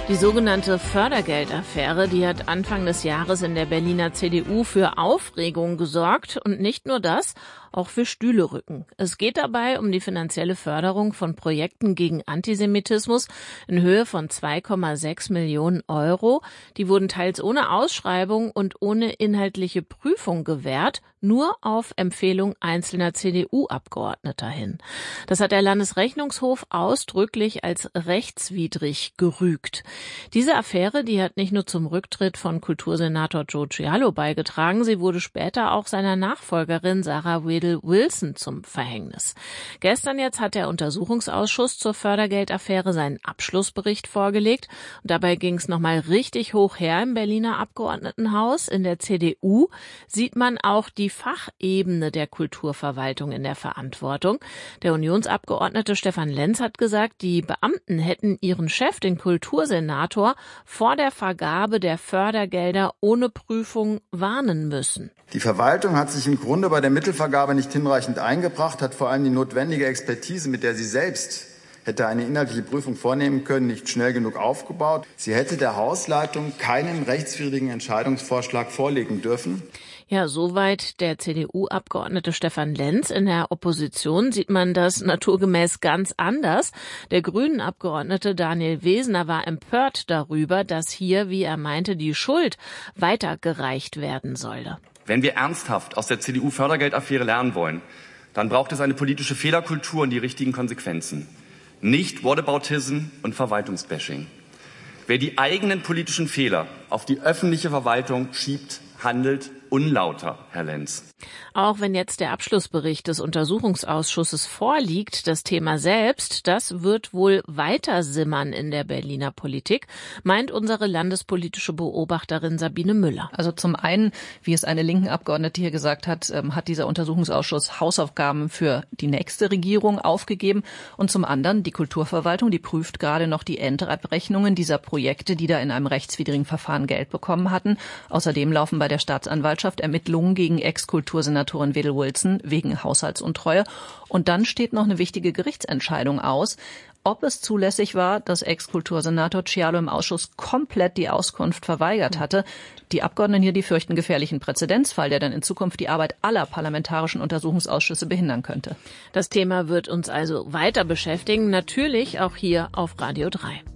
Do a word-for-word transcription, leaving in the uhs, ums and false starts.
Die sogenannte Fördergeldaffäre, die hat Anfang des Jahres in der Berliner C D U für Aufregung gesorgt. Und nicht nur das, auch für Stühlerücken. Es geht dabei um die finanzielle Förderung von Projekten gegen Antisemitismus in Höhe von zwei Komma sechs Millionen Euro. Die wurden teils ohne Ausschreibung und ohne inhaltliche Prüfung gewährt, nur auf Empfehlung einzelner C D U-Abgeordneter hin. Das hat der Landesrechnungshof ausdrücklich als rechtswidrig gerügt. Diese Affäre, die hat nicht nur zum Rücktritt von Kultursenator Joe Cialo beigetragen, sie wurde später auch seiner Nachfolgerin Sarah Wedel-Wilson zum Verhängnis. Gestern jetzt hat der Untersuchungsausschuss zur Fördergeldaffäre seinen Abschlussbericht vorgelegt. Und dabei ging es nochmal richtig hoch her im Berliner Abgeordnetenhaus. In der C D U sieht man auch die Fachebene der Kulturverwaltung in der Verantwortung. Der Unionsabgeordnete Stefan Lenz hat gesagt, die Beamten hätten ihren Chef, den Kultursenator, vor der Vergabe der Fördergelder ohne Prüfung warnen müssen. Die Verwaltung hat sich im Grunde bei der Mittelvergabe nicht hinreichend eingebracht, hat vor allem die notwendige Expertise, mit der sie selbst hätte eine inhaltliche Prüfung vornehmen können, nicht schnell genug aufgebaut. Sie hätte der Hausleitung keinen rechtswidrigen Entscheidungsvorschlag vorlegen dürfen. Ja, soweit der C D U-Abgeordnete Stefan Lenz. In der Opposition sieht man das naturgemäß ganz anders. Der Grünen-Abgeordnete Daniel Wesner war empört darüber, dass hier, wie er meinte, die Schuld weitergereicht werden solle. Wenn wir ernsthaft aus der C D U-Fördergeldaffäre lernen wollen, dann braucht es eine politische Fehlerkultur und die richtigen Konsequenzen. Nicht Whataboutism und Verwaltungsbashing. Wer die eigenen politischen Fehler auf die öffentliche Verwaltung schiebt, handelt unlauter, Herr Lenz. Auch wenn jetzt der Abschlussbericht des Untersuchungsausschusses vorliegt, das Thema selbst, das wird wohl weiter simmern in der Berliner Politik, meint unsere landespolitische Beobachterin Sabine Müller. Also zum einen, wie es eine linken Abgeordnete hier gesagt hat, hat dieser Untersuchungsausschuss Hausaufgaben für die nächste Regierung aufgegeben. Und zum anderen, die Kulturverwaltung, die prüft gerade noch die Endabrechnungen dieser Projekte, die da in einem rechtswidrigen Verfahren Geld bekommen hatten. Außerdem laufen bei der Staatsanwaltschaft Ermittlungen gegen Ex-Kultursenatorin Wedel-Wilson wegen Haushaltsuntreue. Und dann steht noch eine wichtige Gerichtsentscheidung aus, ob es zulässig war, dass Ex-Kultursenator Cialo im Ausschuss komplett die Auskunft verweigert hatte. Die Abgeordneten hier, die fürchten gefährlichen Präzedenzfall, der dann in Zukunft die Arbeit aller parlamentarischen Untersuchungsausschüsse behindern könnte. Das Thema wird uns also weiter beschäftigen, natürlich auch hier auf Radio drei.